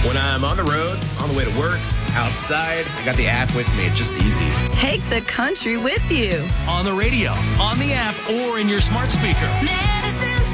When I'm on the road, on the way to work, outside, I got the app with me. It's just easy. Take the country with you. On the radio, on the app, or in your smart speaker. Medicine